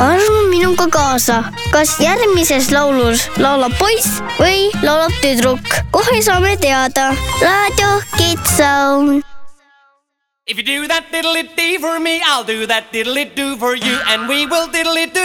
arva minuga kaasa, kas järgmises laulus laulab poiss või laulab tüdruk. Kohe saame teada. Raadio Kids Zone. If you do that diddly-dee for me, I'll do that diddly-doo for you, and we will diddly-doo.